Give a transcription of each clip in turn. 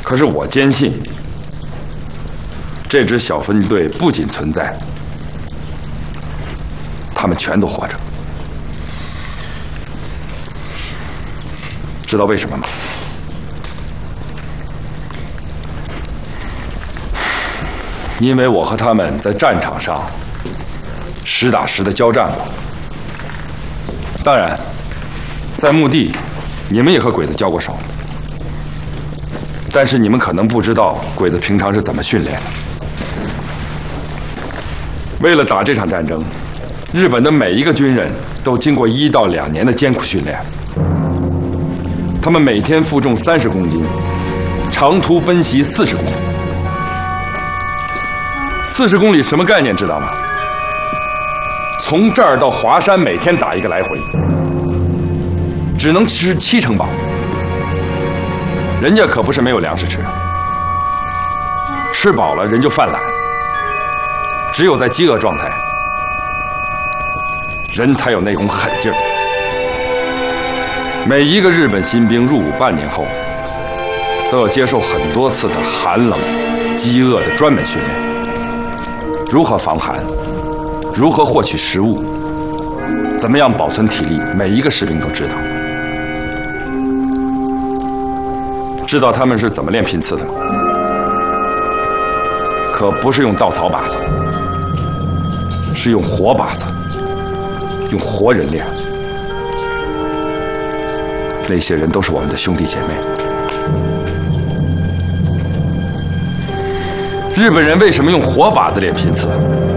可是我坚信，这支小分队不仅存在，他们全都活着。知道为什么吗？因为我和他们在战场上实打实的交战过。当然，在墓地，你们也和鬼子交过手。但是你们可能不知道，鬼子平常是怎么训练的。为了打这场战争，日本的每一个军人都经过1到2年的艰苦训练。他们每天负重30公斤，长途奔袭40公里。40公里什么概念？知道吗？从这儿到华山，每天打一个来回，只能吃7成饱。人家可不是没有粮食吃，吃饱了人就犯懒，只有在饥饿状态，人才有那种狠劲儿。每一个日本新兵入伍半年后，都要接受很多次的寒冷、饥饿的专门训练。如何防寒，如何获取食物，怎么样保存体力，每一个士兵都知道。知道他们是怎么练拼刺的吗？可不是用稻草把子，是用活把子，用活人练。那些人都是我们的兄弟姐妹。日本人为什么用活把子练拼刺？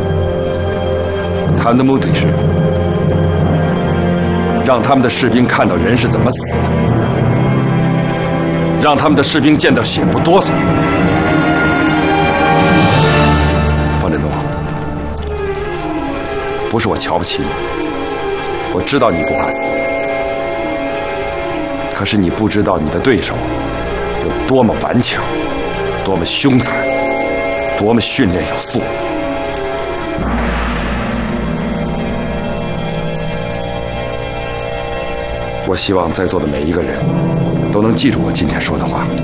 他们的目的是让他们的士兵看到人是怎么死的，让他们的士兵见到血不哆嗦。方振东，不是我瞧不起你，我知道你不怕死，可是你不知道你的对手有多么顽强，多么凶残，多么训练有素。我希望在座的每一个人都能记住我今天说的话，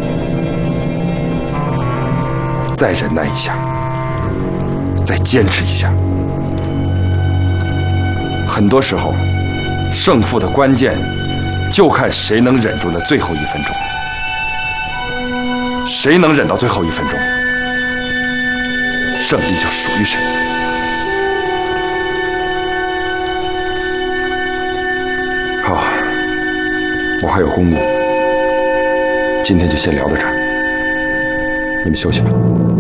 再忍耐一下，再坚持一下。很多时候，胜负的关键就看谁能忍住那最后1分钟，谁能忍到最后1分钟，胜利就属于谁。好，我还有公务，今天就先聊到这儿，你们休息吧。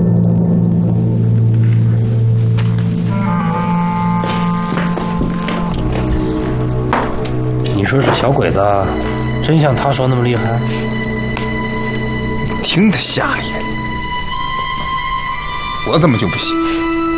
你说这小鬼子真像他说那么厉害？ 听他瞎咧，我怎么就不信？